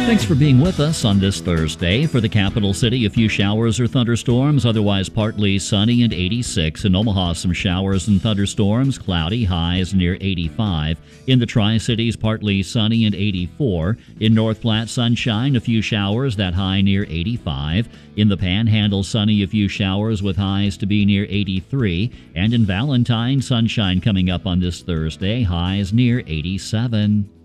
Thanks for being with us on this Thursday. For the capital city, a few showers or thunderstorms, otherwise partly sunny and 86. In Omaha, some showers and thunderstorms, cloudy, highs near 85. In the Tri-Cities, partly sunny and 84. In North Platte, sunshine, a few showers, that high near 85. In the Panhandle, sunny, a few showers with highs to be near 83. And in Valentine, sunshine coming up on this Thursday, highs near 87.